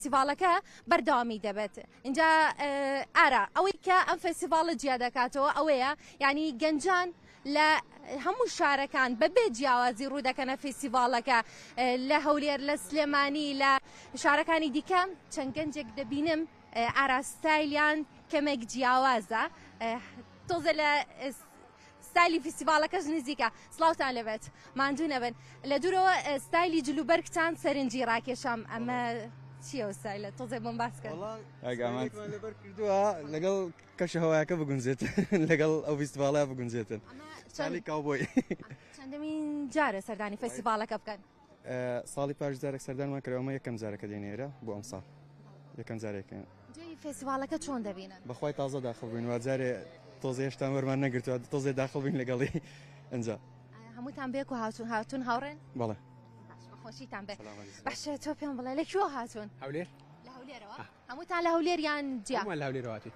فێستیڤالەکە بەردەوامی دەبێت اینجا ئارا ئەوەی کە ئەم فێستیڤالە جیا دەکاتەوە ئەوەیە یعنی گەنجان لە هەموو شارەکان بەبێ جیاوازی ڕوو دەکەنە فێستیڤالەکە لە هەولێر لە سلێمانی لە شارەکانی دیکە چەند گەنجێک دەبینم ئاراستایلیان کەمێک جیاوازە تۆزە لە ستایلی فێستیڤالەکەش نزیکە سڵاوتان لەبێت ماندوو نەبن لە دوورەوە ستایلی جلوبەرگتان سەرنجی ڕاکێشام ئەمە چییە ستایلە تۆزێ بۆم باس کرد لەبەر کردووە لەگەڵ کەشە هەوایەکە بگونجێت لەگەڵ ئەو فێستیڤالە بگونجێتن ساڵی کاوبۆی چەندەمین جارە سەردانی فێستیڤالەکە بکەن ساڵی پاش جارێک سەردانمان کردەوە یەکەم جارەکە دێنێرە بۆ ئەم ساڵ یەکەم جارێکەکەن جێی فێستیڤالەکە چۆن دەبینن بەخوای تازە داخڵ بووین وا جارێ تۆزێ هێشتا وەرمان نەگرتووە تۆزێ داخڵ بووین لەگەڵی ئەنجا هەمووتان بێک و هاتون هاوڕێن بەڵێ خۆشیتان بێ باشە تۆ پێم بڵێ لەکوێ هاتون هەولێر لە هەولێرەوە هەمووتان لە هەولێریان جیا لە هەولێرەوەتی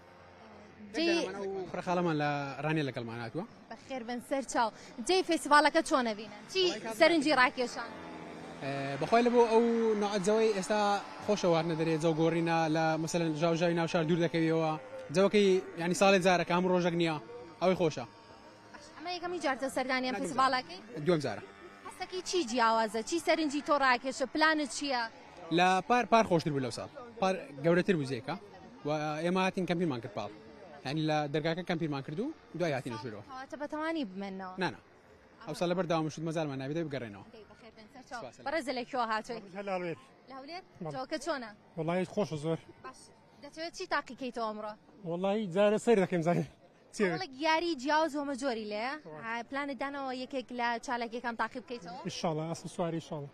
خەڵەمان لە ڕانێ لەگەڵمان هاتووە بەخێر بن سەر چاو جێی فێستیڤالەکە چۆن نەبینن چی سەرنجی ڕاکێشان بەخۆی لە بۆ ئەو نەعەجەوەی ئێستا خۆشە وارنە دەرێت جەو گۆڕینە لە مەسەلەن ژاوژاوی ناو شار دوور دەکەویەوە جەوەکەی ینی ساڵێک جارەکە هەموو ڕۆژێک نییە ئەوەی خۆشە ئەمە یەکەمی جارتە سەردانیان فێستیڤالەکەی دووەم جارە هەستەکەی چی جیاوازە چی سەرنجی تۆ ڕاکێشە پلانت چییە لە پار خۆشتر بوو لەو ساڵ پار گەورەتر بوو زێکە و ئێمە هاتین کەمپیرمان کرد پاڵ ینی لە دەرگاکە کەمپیرمان کرد و دوای هاتینە ژوورەوە کەواتە بەتەوانی بمێنەوە نانا ئەو ساڵ لەبەر داوامشت مەزارمان نابێت بگەڕێنەوە بەڕێزە لەکوێوە هاتووی لە هەولێر لە هەولێر جەوەکە چۆنە وەڵی خۆشە زۆر دەتەوێت چی تاقیکەیتەوە ئەمڕۆ وەڵی جارە سەیر دەکەم زانێ وڵک یاری جیاواز ومە جۆری لێ پلانت دانەوە یەکێک لە چالێکەکان تاقی بکەیتەوە ئینشاڵڵا ئەسڵ سواری ئینشاڵڵا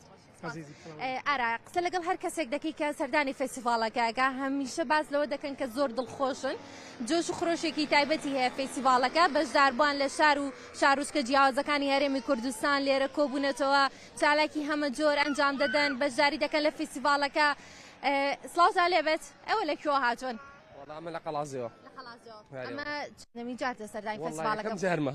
ئارا قسە لەگەڵ هەر کەسێک دەکەی کە سەردانی فێستیڤالەکەگە هەمیشە باز لەوە دەکەن کە زۆر دڵخۆشن جۆش و خڕۆشێکی تایبەتی هەیە فێستیڤالەکە بەشداربووان لە شار و شارۆچکە جیاوازەکانی هەرێمی کوردستان لێرە کۆبوونەتەوە چالاکی هەمە جۆر ئەنجام دەدەن بەشداری دەکەن لە فێستیڤالەکە سڵاوتان لێبێت ئەوە لەکوێوە هاتوون ئەمە لە قەڵازیەوە ئەمە چەندەمین جارتە سەردانی فێستیڤالەکە جارمە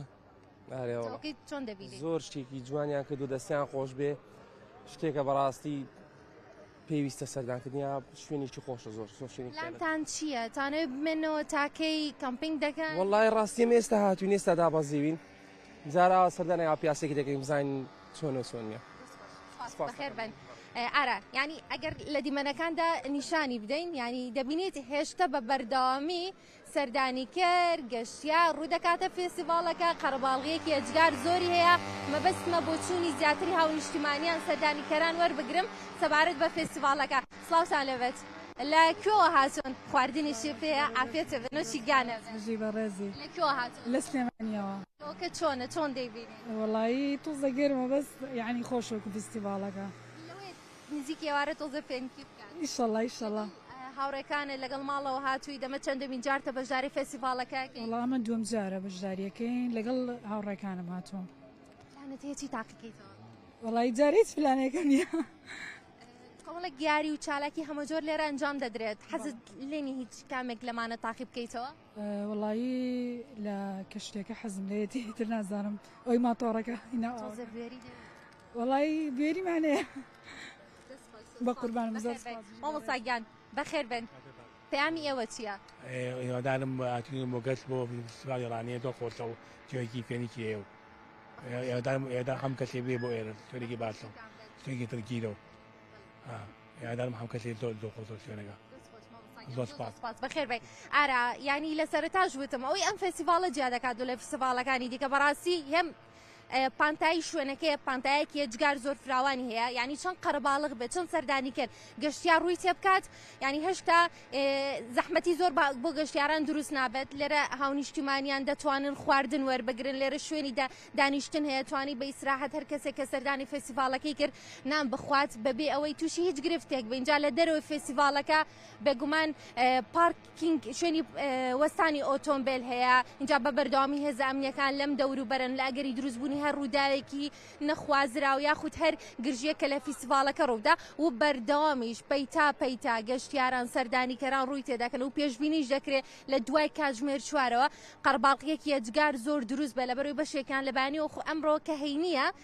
چۆن دەبینی زۆر شتێکی جوانیان کرد و دەستیان خۆش بێ شتێکە بەڕاستی پێویستە سەردانکردنیا شوێنێکی خۆشە زۆر پلانتان چییە تانەوێت بمێنەوە تاکەی کەمپینگ دەکەن وەڵای ڕاستیم ئێستا هاتوین ئێستا دابەزیوین جارا سەردانی پیاسێکی دەکەین بزانین چۆنە چۆنیە بەخێر بن ئارا ینی ئەگەر لە دیمەنەکاندا نیشانی بدەین ینی دەبینێت هێشتا بە بەردەوامی سەردانیکەر گەشتیا ڕوودەکاتە فێستیڤالەکە قەرەباڵغیەکی ئەجگار زۆری هەیە مەبەستمە بۆ چوونی زیاتری هاونیشتیمانیان سەردانیکەران وەربگرم سەبارەت بە فێستیڤالەکە سڵاوتان لەبێت لە کوێوە هاتوون خواردنی شێفەیە ئافێتە بنۆشی گانە بەڕێزی لە کوێوە هاتوون لە سلێمانیەوە ئەوکە چۆنە چۆن دەیبینی وەڵایی توزە گەرمە بەس یعنی خۆشەوەکو فێستیڤالەکە نزیکی ئێوارە تۆزە پێنکی بکەن ئیشەڵڵا ئیشەڵڵا هاوڕێکانە لەگەڵ ماڵەوە هاتووی دەمە چەندەمین جارتە بەشداری فێستیڤالەکەکەین وەڵا ئەمە دووەم جارە بەشداریەکەین لەگەڵ هاوڕێکانم هاتووە پلانت هەیە چی تاقیکەیتەوە وەڵایی جارە هیچ پلانێکە نییە کۆمەڵە گیاری و چالاکی هەمە جۆر لێرە ئەنجام دەدرێت حەزت لێنی هیچ کامێک لەمانە تاقی بکەیتەوە وەڵایی لە کەشتێکە حەزم لێتی تر نازانم ئەوی ماتۆڕەکە وەڵایی بێریمانەیە بە قوربان مامۆستاگیان بەخێر بن پەیامی ئێوە چییە؟ هیوادارم هاتوونی بۆ گەشت بۆ فێستیڤالی ڕانیە تۆ خۆشە و جۆیەکی فێنێکی هەیە و ئێوادارم هەم کەسێ بێ بۆ ئێرە شتێکی باشە شتێکی ترکیرە و ئێوادارم هەم کەسێ زۆر خۆشە شوێنەکە زۆر سپاس بەخێر بێ ئارا ینی لە سەرەتاش وتم ئەوەی ئەم فێستیڤالە جیا دەکات و لە فێستیڤالەکانی دیکە بەڕاستی هەم پانتایی شوێنەکەی پانتایەکی ئەجگار زۆر فراوانی هەیە ینی چەند قەرەباڵغ بێت چەند سەردانی کرد گەشتیار ڕووی تێ بکات ینی هێشتا زەحمەتی زۆر بۆ گەشتیاران دروست نابێت لێرە هاونیشتیمانیان دەتوانن خواردن وەربگرن لێرە شوێنی دانیشتن هەیە توانی بە ئیسراحەت هەر کەسێک کە سەردانی فێستیڤالەکەی کرد نان بخوات بەبێ ئەوەی تووشی هیچ گرفتێک بە اینجا لە دەرەوەی فێستیڤالەکە بێگومان پارکینگ شوێنی وەستانی ئۆتۆمبیل هەیە اینجا بە بەردەوامی هێزە ئەمنیەکان لەم دەوروبەرن لە ئەگەری دروستبوونی هەر ڕووداوێکی نەخوازراو یاخود هەر گرژیەکە لە فێستیڤالەکە ڕوودا و بەردەوامیش پەیتا گەشتیاران سەردانیکەران ڕووی تێدەکەن و پێشبینیش دەکرێت لە دوای کاتژمێر چوارەوە قەرەباڵغیەکی ئەجگار زۆر دروست بە لەبەرەوەی بەشێکان لە بانی وەخو ئەمڕۆ کە هەینیە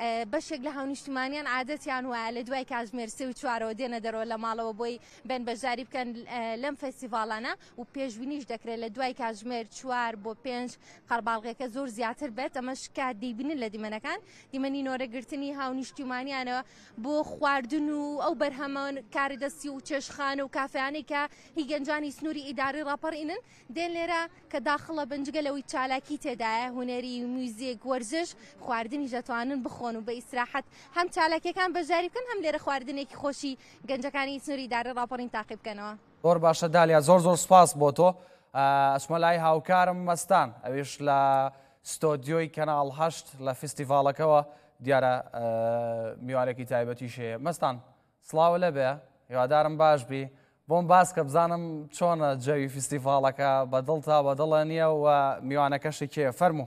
بەشێک لە هاونیشتمانیان عادەتیان وایە لە دوای کاتژمێر 3 و 4 دێنە دەرەوە لە ماڵەوە بۆی بن بەشداری بکەن لەم فەستیڤاڵانە و پێشبینیش دەکرێت لە دوای کاتژمێر 4 بۆ 5 قەرباڵغیەکە زۆر زیاتر بێت. ئەمەش کات دەیبینن لە دیمەنەکان دیمەنی نۆرەگرتنی هاونیشتیمانیانەوە بۆ خواردن و ئەو بەرهەمە کاری دەستی و چێشخانە و کافیانی کە هی گەنجانی سنووری ئیداری ڕاپەڕئینن دێن لێرە کە داخڵە بنجگەلەوەی چالاکی تێدایە هوەری موزیک وەرزش خواردنی دەتوانن بخۆن و بە ئیسراحەت هەم چالاکیەکان بەژاری بکەن هەم لێرە خواردنێکی خۆشی گەنجەکانی سنووری ئیداری ڕاپەڕین تاقی بکەنەوە. زۆر باشە دالیا، زۆر سپاس بۆ تۆ. ئەچمە لای هاوکارم مەستان، ئەویش لە ستۆدیۆی کەناڵ 8 لە فستیڤاڵەکەوە دیارە میوانێکی تایبەتیش هەیە. مەستان سڵاو لەبێ، هیوادارم باش بی. بۆم باس کە بزانم چۆنە جەوی فستیڤاڵەکە بەدڵ تا بەدڵە نییە و میوانەکەشی کێ فەرموو.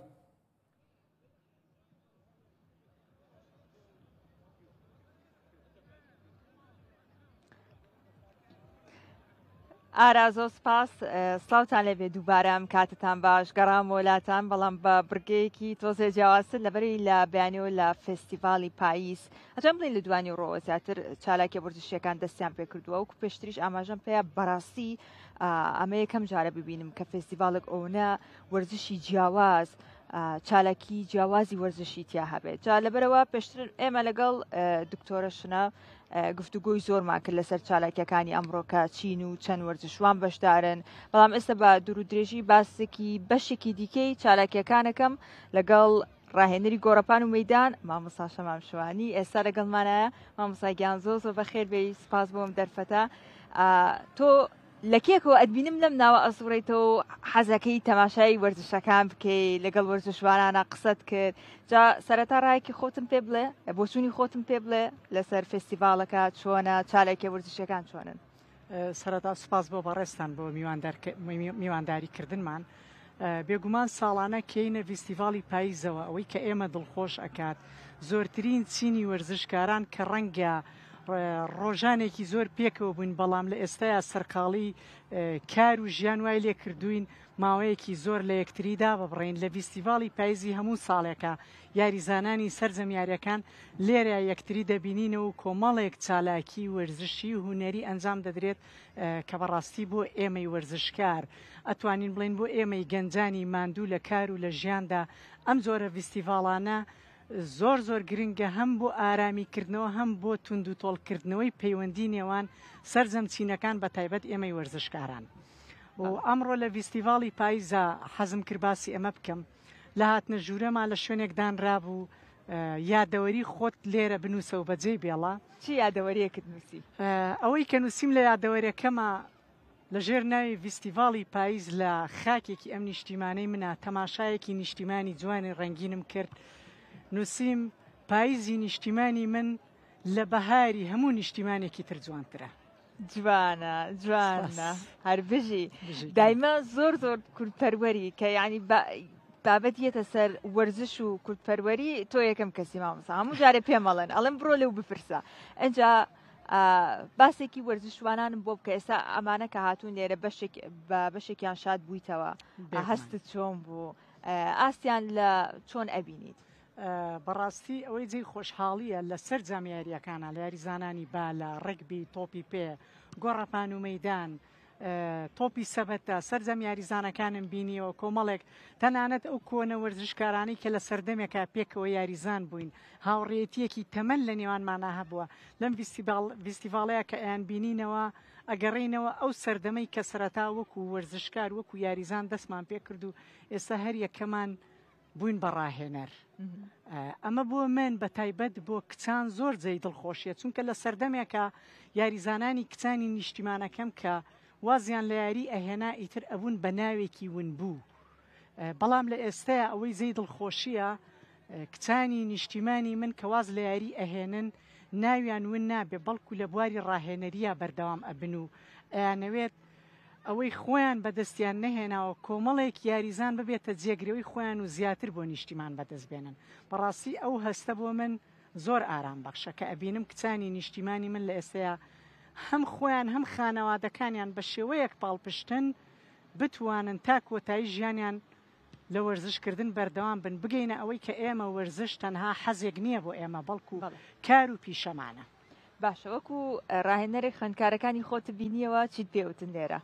ئارازۆ سپاس، سڵاوتان لێبێ دووبارەم کاتتان باش گەڕام وڵاتان، بەڵام بە بڕگەیەکی تۆزێ جیاوازتر لەبەری لە بەیانەوە لە فستیڤاڵی پاییس ئەجام بڵین لە دوانی ڕۆوە زیاتر چالاکی وەرزشیەکان دەستیان پێ کردووە و پێشتریش ئاماژەم پێە بەڕاستی ئەمە یەکەم جارە ببینم کە فستیڤاڵێک ئەوەنە وەرزشی جیاواز چالاکی جیاوازی وەرزشی تیا هەبێت. جا لەبەرەوە پێشتر ئێمە لەگەڵ دکتۆرە شنە گفتوگۆی زۆرمان کرد لەسەر چالاکیەکانی ئەمڕۆکە چین و چەند وەرزشوان بەشدارن، بەڵام ئێستا بە دوورودرێژی باسێکی بەشێکی دیکەی چالاکیەکانەکەم لەگەڵ ڕاهێنەری گۆڕەپان و مەیدان مامۆستا شەمام شوانی ئێستا لەگەڵمانایە. مامۆستا گیان زۆر بەخێر بێی، سپاس بۆم دەرفەتە. تۆ لە کێکەوە ئەدبینم لەم ناوە ئەسوڕێتەوە حەزەکەی تەماشای وەرزشەکان بکەی لەگەڵ وەرزشوانانە قسەت کرد. جا سەرەتا ڕایەکی خۆتم پێ بڵێ بۆچوونی خۆتم پێ بڵێ لەسەر فستیڤاڵەکە چۆنە چالاکی وەرزشەکان چۆنن. سەرەتا سپاس بۆ بەڕێستان بۆ میوانداریکردنمان. بێگومان ساڵانە کەینە فستیڤاڵی پاییزەوە ئەوەی کە ئێمە دڵخۆش ئەکات زۆرترین چینی وەرزشکاران کە ڕەنگە ڕۆژانێکی زۆر پێکەوە بووین، بەڵام لە ئێستایا سەرقاڵی کار و ژیان وای لێ کردوین ماوەیەکی زۆر لە یەکتریدا ببڕین. لە فستیڤاڵی پاییزی هەموو ساڵێکە یاریزانانی سەرجەمیاریەکان لێرە یەکتری دەبینینەوە و کۆمەڵێک چالاکی وەرزشی و هوەری ئەنجام دەدرێت کە بەڕاستی بۆ ئێمەی وەرزشکار ئەتوانین بڵین بۆ ئێمەی گەنجانی ماندوو لە کار و لە ژیاندا ئەم زۆرە فستیڤاڵانە زۆر گرنگە هەم بۆ ئارامیکردنەوە هەم بۆ تونند و تۆڵکردنەوەی پەیوەندی نێوان سەرجەم چینەکان بە تایبەت ئێمەی وەرزشکاران. و ئەمڕۆ لە فستیڤاڵی پاییزە حەزم کرد باسی ئەمە بکەم. لە هاتنە ژوورەمان لە شوێنێکدان رابوو یادەوەری خۆت لێرە بنووسە و بەجێ بێڵە. چی یادەوەریەکت نووسی؟ ئەوەی کە نووسیم لە یادەوەریەکەمە لەژێر ناوی فستیڤاڵی پاییز لە خاکێکی ئەم نیشتیمانەی منە تەماشایەکی نیشتیمانی جوانی ڕەنگینم کرد. نووسیم پاییزی نیشتیمانی من لە بەهاری هەموو نیشتیمانێکی تر جوانترە. جوانە هەر بژی دایمە زۆر کورتپەروەری کە یعنی بابەت یەتە سەر وەرزش و کورتپەروەری تۆ یەکەم کەسی مامۆستا هەموو جارێ پێمەڵێن ئەڵێم بڕۆ لێو بپرسە. ئەنجا باسێکی وەرزشوانانم بۆ بکە ئێستا ئەمانە کە هاتوون لێرە بەشێکیان شاد بوویتەوە هەستت چۆن بوو ئاستیان لە چۆن ئەبینیت؟ بەڕاستی ئەوەی جێی خۆشحاڵیە لە سەر جامیاریەکانە لە یاریزانانی بالە ڕگبی تۆپی پێ گۆڕەپان و مەیدان تۆپی سەبەتە سەرجەم یاریزانەکانم بینیەوە کۆمەڵێک تەنانەت ئەو کۆنە وەرزشکارانی کە لە سەردەمێکە پێکەوە یاریزان بووین هاوڕێتیەکی تەمەن لە نێوانمانە هەبووە لەم فستیڤاڵەیە کە ئەیان بینینەوە ئەگەڕینەوە ئەو سەردەمەی کە سەرەتا وەکو وەرزشکار وەکو یاریزان دەستمان پێ کرد و ئێستا هەر یەکەمان بووین بەڕاهێنەر. ئەمە بۆ من بە تایبەت بۆ کچان زۆر جێی دڵخۆشیە چونکە لە سەردەمێکە یاریزانانی کچانی نیشتیمانەکەم کە وازیان لە یاری ئەهێنا ئیتر ئەبوون بە ناوێکی ون بوو. بەڵام لە ئێستایا ئەوەی جێی دڵخۆشیە کچانی نیشتیمانی من کە واز لە یاری ئەهێنن ناویان ون نابێ بەڵکو لە بواری ڕاهێنەریە بەردەوام ئەبن و ئەیانەوێت ئەوەی خۆیان بەدەستیان نەهێناوە کۆمەڵێک یاریزان ببێتە جێگرەوەی خۆیان و زیاتر بۆ نیشتیمان بەدەست بێنن. بەڕاستی ئەو هەستە بۆ من زۆر ئارام بەخشە کە ئەبینم کچانی نیشتیمانی من لە ئێستەیە هەم خۆیان هەم خانەوادەکانیان بە شێوەیەک پاڵپشتن بتوانن تا کۆتایی ژیانیان لە وەرزشکردن بەردەوام بن بگەینە ئەوەی کە ئێمە وەرزش تەنها حەزێک نییە بۆ ئێمە بەڵکو کار و پیشەمانە. باشە وەکو ڕاهێنەرێک خوێندکارەکانی خۆت بینیەوە چیت پێوتن لێرە؟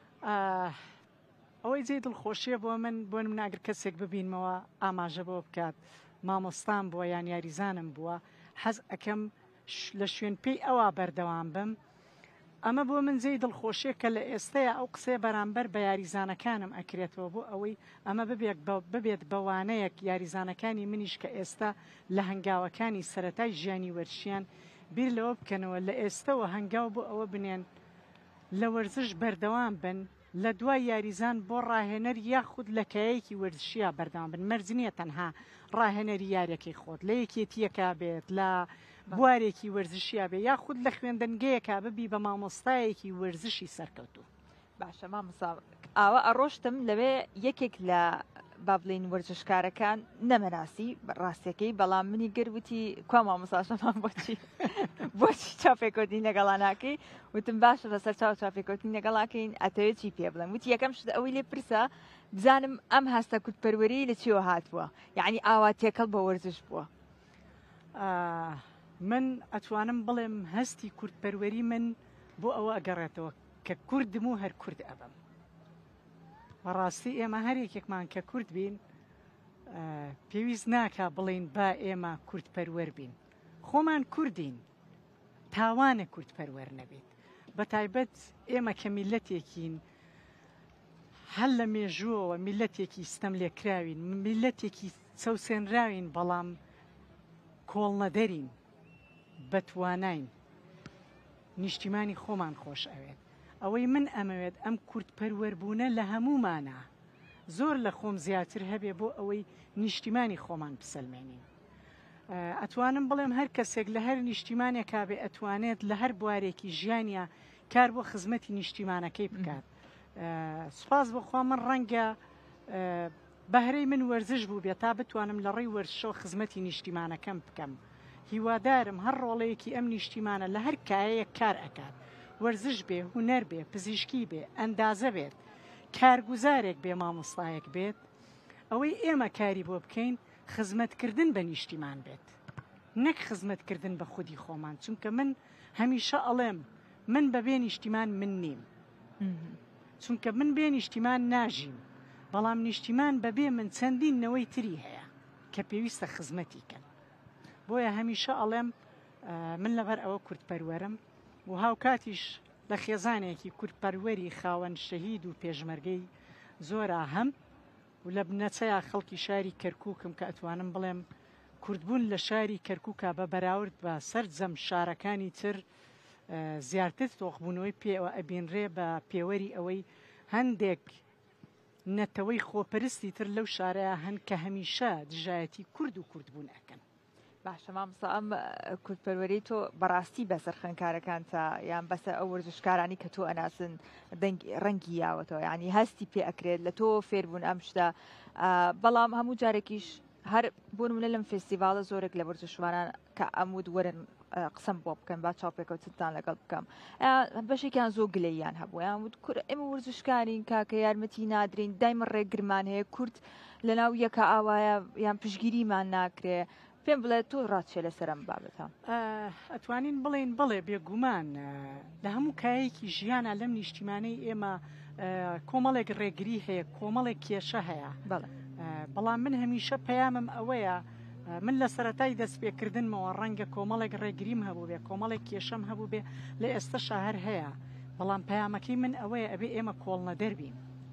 ئەوەی جێ دڵخۆشیە بۆ من بۆ ناگر کەسێک ببینمەوە ئاماژە بۆ بکات مامۆستان بووە یان یاریزانم بووە حەز ئەەکەم لە شوێن پێی ئەوە بەردەوام بم. ئەمە بۆ من جێی دڵخۆشیە کە لە ئێستەیە ئەو قسێ بەرامبەر بە یاریزانەکانم ئەکرێتەوە بۆ ئەوەی ئەمە ببێت بەوانەیەک یاریزانەکانی منیش کە ئێستا لە هەنگاوەکانی سەرەتای ژیانی وەرشیان بیر لەوە بکەنەوە لە ئێستەوە هەنگاو بۆ ئەوە بنێن لە وەرزش بەردەوام بن لە دوای یاریزان بۆ ڕاهێنەر یاخود لە کایەکی وەرزشیە بەردەوام بن. مەرج نییە تەنها ڕاهێنەری یاریەکەی خۆت لە یەکێتیەکە بێت لە بوارێکی وەرزشیە بێ یاخود لە خوێندنگەیەکە ببی بە مامۆستایەکی وەرزشی سەرکەوتوو. باشە مامۆستا ئاوە ئەڕۆشتم لەوێ یەکێک لە با بڵین وەرزشکارەکان نەمەناسی ڕاستیەکەی بەڵام منی گەروتی کوا مامۆستاشەمان بۆچی چاپێکۆتین لەگەڵا ناکەی وتم باشە لەسەر چاپێکۆتین لەگەڵاکەین ئەتەوێت چی پێ بڵێم وتی یەکەم شت ئەوەی لێ پرسە بزانم ئەم هەستە کورتپەروەری لە چیەوە هاتووە یعنی ئاوا تێکەڵ بە وەرزش بووە. من ئەتوانم بڵێم هەستی کورتپەروەری من بۆ ئەوە ئەگەڕێتەوە کە کوردم و هەر کورد ئەبم. بەڕاستی ئێمە هەرێکێکمان کە کورد بین پێویست ناکە بڵین با ئێمە کورتپەروەر بین خۆمان کوردین تاوانە کورتپەروەر نەبێت بە تایبەت ئێمە کە میلەتێکین هەل لە مێژووەوە میلەتێکی ستەم لێکراوین میلەتێکی چەوسێنراوین بەڵام کۆڵنەدەرین بەتوانین نیشتیمانی خۆمان خۆش ئەوێت. ئەوەی من ئەمەوێت ئەم کورتپەروەربوونە لە هەمومانە زۆر لە خۆم زیاتر هەبێ بۆ ئەوەی نیشتیمانی خۆمان بسەلمێنین. ئەتوانم بڵێم هەر کەسێک لە هەر نیشتیمانێکا بێ ئەتوانێت لە هەر بوارێکی ژیانیا کار بۆ خزمەتی نیشتیمانەکەی بکات. سوپاس بخوا من ڕەنگە بەهرەی من وەرزش بوو بێت تا بتوانم لە ڕێی وەرزشەوە خزمەتی نیشتیمانەکەم بکەم. هیوادارم هەر ڕۆڵەیەکی ئەم نیشتیمانە لە هەر کایەیەک کار ئەکات وەرزش بێ هونەر بێ پزیشکی بێ ئەندازە بێت کارگوزارێک بێ مامۆستایەک بێت ئەوەی ئێمە کاری بۆ بکەین خزمەتکردن بە نیشتیمان بێت نەک خزمەتکردن بە خودی خۆمان چونکە من هەمیشە ئەڵێم من بەبێ نیشتیمان من نیم چونکە من بێ نیشتیمان ناژیم بەڵام نیشتیمان بەبێ من چەندینەوەی تری هەیە کە پێویستە خزمەتیکەن بۆیە هەمیشە ئەڵێم من لەبەر ئەوە کورتپەروەرم و هاوکاتیش لە خێزانێکی کورتپەروەری خاوەن شەهید و پێشمەرگەی زۆرە هەم و لە بنەچەیە خەڵکی شاری کەرکووکم کە ئەتوانم بڵێم کوردبوون لە شاری کەرکووکە بە بەراورد بە سەرجەم شارەکانی تر زیاتر تۆخبوونەوەی پێوە ئەبینرێ بە پێوەری ئەوەی هەندێک نەتەوەی خۆپەرستی تر لەو شارەیە هەن کە هەمیشە دژایەتی کورد و کوردبوون ئەکەن. باشە مامۆستا ئەم کورتپەروەری تۆ بەڕاستی بەسەر خوێندکارەکان تا یان بەسەر ئەو وەرزشکارانی کە تۆ ئەناسن ڕەنگی یاوەتەوە ینی هەستی پێ ئەکرێت لە تۆ فێربوون ئەم شتە بەڵام هەموو جارێکیش هەر بۆ نمونە لەم فێستیڤالە زۆرێک لە وەرزشوانان کە ئەمود وەرن قسەم بۆ بکەن با چاوپێکەوتتان لەگەڵ بکەم بەشێکیان زۆر گلەییان هەبوو یان وت ئێمە وەرزشکارین کاکە یارمەتی نادرین دایمە ڕێگرمان هەیە کورد لەناو یەکە ئاوایە یان پشگیریمان ناکرێ پێم بڵێ تۆ ڕاتچێ لەسەرم بابەتە ئەتوانین بڵێن بڵێ بێگومان لە هەموو کایەکی ژیانە لەم نیشتیمانەی ئێمە کۆمەڵێک ڕێگری هەیە کۆمەڵێک کێشە هەیە بەڵام من هەمیشە پەیامم ئەوەیە من لە سەرەتای دەستپێکردنمەوە ڕەنگە کۆمەڵێک ڕێگریم هەبوو بێ کۆمەڵێک کێشەم هەبوو بێ لە ئێستا شەهر هەیە بەڵام پەیامەکەی من ئەوەیە ئەبێ ئێمە کۆڵنە دەربین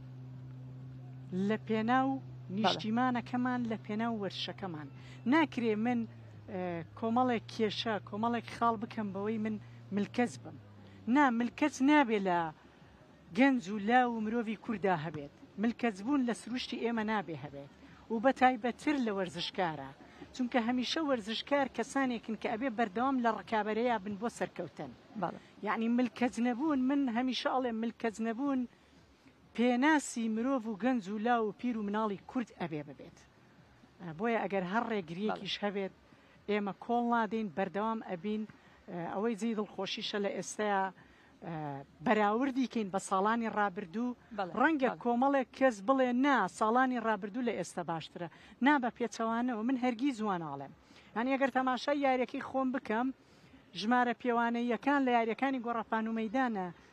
لە پێناو نیشتیمانەکەمان لە پێناو وەرشەکەمان ناکرێ من کۆمەڵێک کێشە کۆمەڵێک خاڵ بکەم بەوەی من ملکەز بم نا ملکەز نابێ لە گەنج و لا و مرۆڤی کووردا هەبێت ملکەزبوون لە سروشتی ئێمە نابێ هەبێت و بەتایبەتتر لە وەرزشکارە چونکە هەمیشە وەرزشکار کەسانێکن کە ئەبێ بەردەوام لە ڕکابەرەیە بن بۆ سەرکەوتن یعنی ملکەز نەبوون من هەمیشە ئەڵێ ملکەز نەبوون پێناسی مرۆڤ و گەنج و لا و پیر و مناڵی کورد ئەبێ ببێت بۆیە ئەگەر هەر ڕێگریەکیش هەبێت ئێمە کۆڵ نادەین بەردەوام ئەبین ئەوەی جێی دڵخۆشیشە لە ئێستەیە بەراوردی کەین بە ساڵانی ڕابردوو ڕەنگە کۆمەڵێک کەس بڵێ نا ساڵانی ڕابردوو لە ئێستا باشترە نا بە پێچەوانەوە من هەرگیز واناڵێم هەنی ئەگەر تەماشای یاریەکەی خۆم بکەم ژمارە پێوانەیەکان لە یاریەکانی گۆڕەپان و مەیدانە